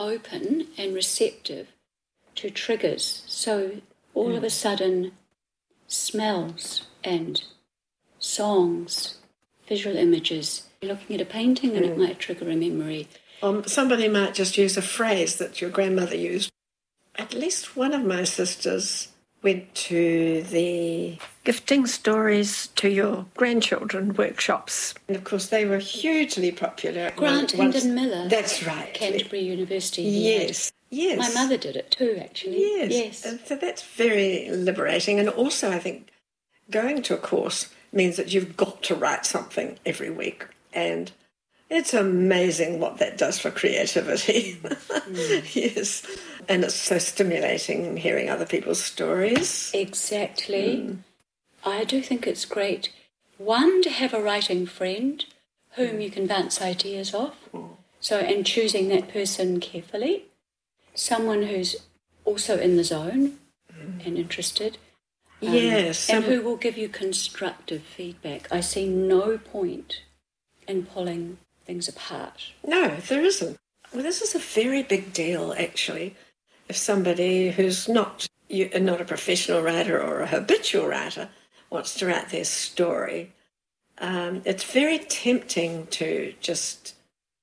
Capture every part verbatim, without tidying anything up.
open and receptive to triggers. So all mm. of a sudden, smells and songs, visual images. You're looking at a painting and mm. it might trigger a memory. Um, somebody might just use a phrase that your grandmother used. At least one of my sisters went to the gifting stories to your grandchildren workshops. And of course they were hugely popular. Grant Once, Hendon Miller. That's right. Canterbury University. Yes. Yes. My mother did it too, actually. Yes. Yes. And so that's very liberating. And also I think going to a course means that you've got to write something every week. And it's amazing what that does for creativity. Mm. Yes. And it's so stimulating hearing other people's stories. Exactly. Mm. I do think it's great. One, to have a writing friend whom mm. you can bounce ideas off. Mm. So, and choosing that person carefully. Someone who's also in the zone mm. and interested. Um, yes. And who will give you constructive feedback. I see no point in pulling things apart. No, there isn't. Well, this is a very big deal, actually. If somebody who's not you, not a professional writer or a habitual writer wants to write their story, um, it's very tempting to just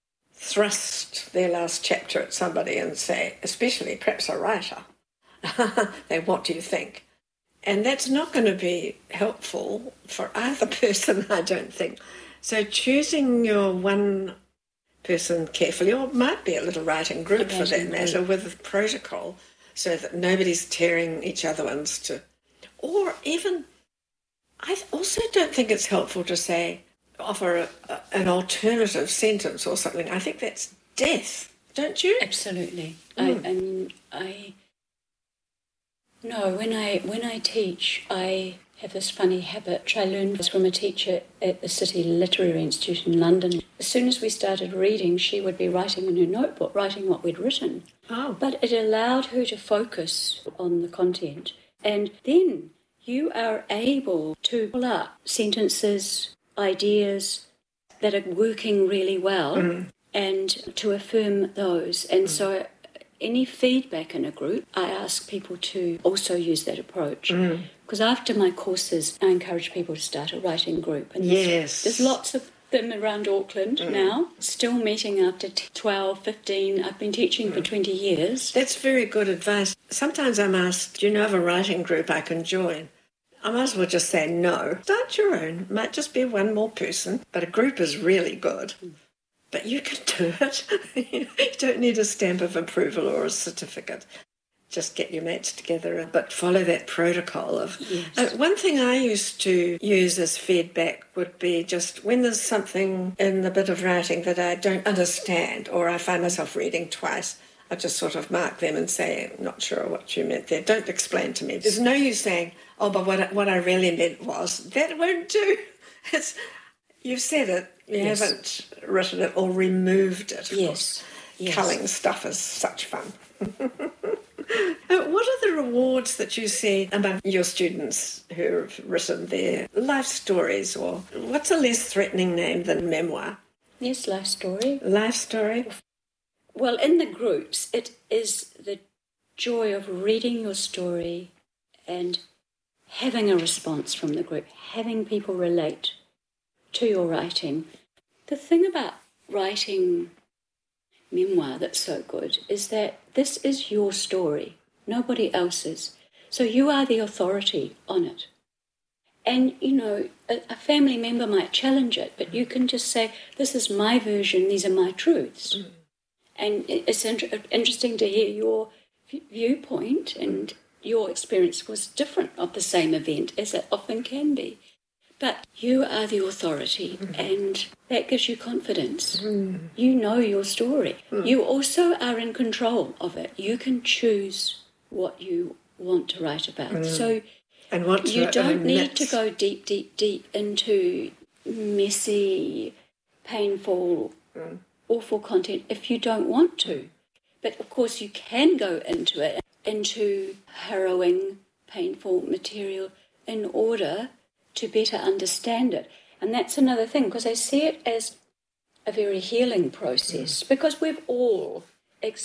thrust their last chapter at somebody and say, especially perhaps a writer, they, what do you think? And that's not going to be helpful for either person, I don't think. So choosing your one person carefully, or it might be a little writing group for that matter, with a protocol so that nobody's tearing each other ones to... Or even, I also don't think it's helpful to say, offer a, a, an alternative sentence or something. I think that's death, don't you? Absolutely. Mm. I, I mean, I... No, when I when I teach, I have this funny habit, which I learned from a teacher at the City Literary Institute in London. As soon as we started reading, she would be writing in her notebook, writing what we'd written. Oh. But it allowed her to focus on the content. And then you are able to pull up sentences, ideas that are working really well mm. and to affirm those. And mm. so any feedback in a group, I ask people to also use that approach. Mm. Because after my courses, I encourage people to start a writing group. And yes. There's, there's lots of them around Auckland mm. now, still meeting after twelve, fifteen. I've been teaching mm. for twenty years. That's very good advice. Sometimes I'm asked, do you know of a writing group I can join? I might as well just say no. Start your own. It might just be one more person, but a group is really good. Mm. But you can do it. You don't need a stamp of approval or a certificate. Just get your mates together, but follow that protocol of... Yes. Uh, one thing I used to use as feedback would be just when there's something in the bit of writing that I don't understand or I find myself reading twice, I just sort of mark them and say, I'm not sure what you meant there. Don't explain to me. There's no use saying, oh, but what I, what I really meant was, that won't do. It's, you've said it. You yes. haven't written it or removed it. Of yes. course. Yes. Culling stuff is such fun. Uh, what are the rewards that you see among your students who have written their life stories, or what's a less threatening name than memoir? Yes, life story. Life story. Well, in the groups, it is the joy of reading your story and having a response from the group, having people relate to your writing. The thing about writing memoir that's so good is that this is your story, nobody else's. So you are the authority on it. And, you know, a, a family member might challenge it, but you can just say, this is my version, these are my truths. Mm. And it's inter- interesting to hear your v- viewpoint, and your experience was different of the same event, as it often can be. But you are the authority, mm. and that gives you confidence. Mm. You know your story. Mm. You also are in control of it. You can choose what you want to write about. Mm. So and what you to, don't um, need to go deep, deep, deep into messy, painful, mm. awful content if you don't want to. But, of course, you can go into it, into harrowing, painful material in order to better understand it. And that's another thing, because I see it as a very healing process, mm. because we've all